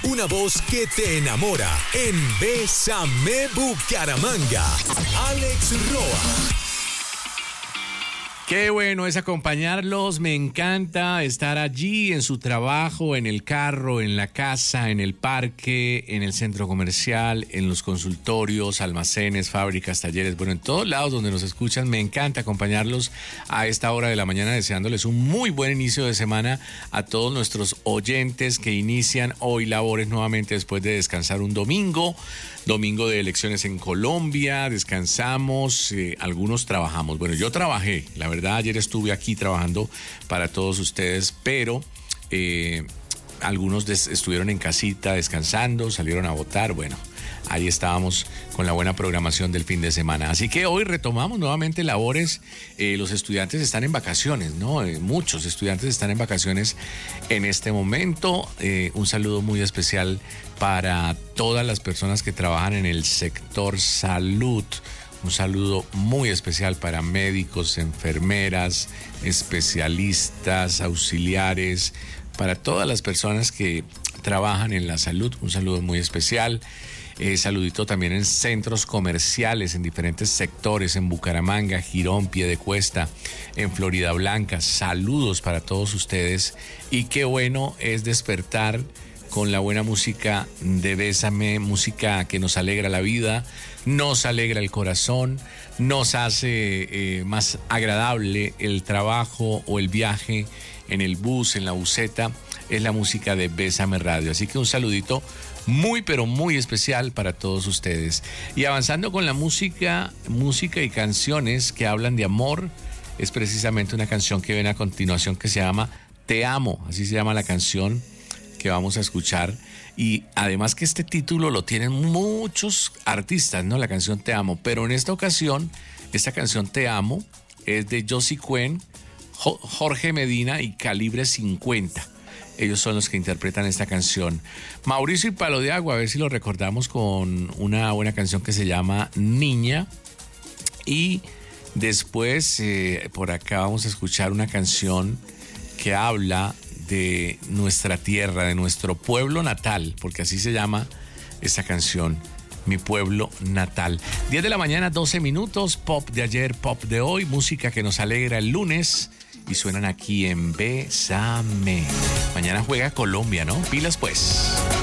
una voz que te enamora en Bésame Bucaramanga. Alex Roa. Qué bueno es acompañarlos, me encanta estar allí en su trabajo, en el carro, en la casa, en el parque, en el centro comercial, en los consultorios, almacenes, fábricas, talleres, bueno, en todos lados donde nos escuchan. Me encanta acompañarlos a esta hora de la mañana, deseándoles un muy buen inicio de semana a todos nuestros oyentes que inician hoy labores nuevamente después de descansar un domingo de elecciones en Colombia. Descansamos, algunos trabajamos. Bueno, yo trabajé, la verdad, ayer estuve aquí trabajando para todos ustedes, pero algunos estuvieron en casita descansando, salieron a votar. Bueno, ahí estábamos con la buena programación del fin de semana. Así que hoy retomamos nuevamente labores. Los estudiantes están en vacaciones, ¿no? Muchos estudiantes están en vacaciones en este momento. Un saludo muy especial para todas las personas que trabajan en el sector salud. Un saludo muy especial para médicos, enfermeras, especialistas, auxiliares, para todas las personas que trabajan en la salud. Un saludo muy especial. Saludito también en centros comerciales, en diferentes sectores, en Bucaramanga, Girón, Piedecuesta, en Florida Blanca. Saludos para todos ustedes. Y qué bueno es despertar con la buena música de Bésame, música que nos alegra la vida, nos alegra el corazón, nos hace más agradable el trabajo o el viaje en el bus, en la buseta. Es la música de Bésame Radio. Así que un saludito muy, pero muy especial para todos ustedes. Y avanzando con la música y canciones que hablan de amor, es precisamente una canción que viene a continuación que se llama Te Amo. Así se llama la canción que vamos a escuchar, y además que este título lo tienen muchos artistas, ¿no? La canción Te Amo, pero en esta ocasión, esta canción Te Amo es de Josie Cuen, Jorge Medina y Calibre 50. Ellos son los que interpretan esta canción. Mauricio y Palo de Agua, a ver si lo recordamos con una buena canción que se llama Niña. Y después, por acá vamos a escuchar una canción que habla de nuestra tierra, de nuestro pueblo natal, porque así se llama esta canción, Mi Pueblo Natal. 10 de la mañana, 12 minutos, pop de ayer, pop de hoy, música que nos alegra el lunes y suenan aquí en Bésame. Mañana juega Colombia, ¿no? Pilas pues.